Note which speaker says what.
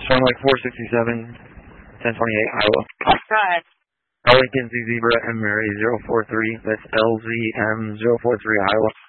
Speaker 1: Runway 467, 1028, Iowa.
Speaker 2: Right.
Speaker 1: Lincoln Z Zebra M Mary 043, that's LZM 043, Iowa.